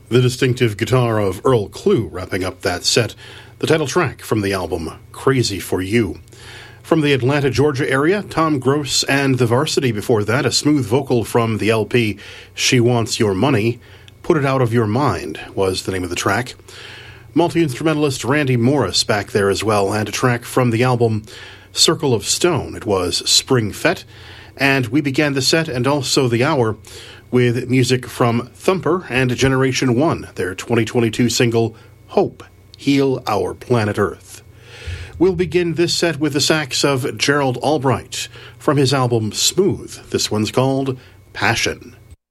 The distinctive guitar of Earl Klugh wrapping up that set, the title track from the album, Crazy for You. From the Atlanta, Georgia area, Tom Gross and The Varsity before that, a smooth vocal from the LP, She Wants Your Money. Put It Out of Your Mind was the name of the track. Multi-instrumentalist Randy Morris back there as well, and a track from the album, Circle of Stone. It was Spring Fete, and we began the set and also the hour with music from Thumper and Generation 1, their 2022 single, Hope, Heal Our Planet Earth. We'll begin this set with the sax of Gerald Albright from his album Smooth. This one's called Passion.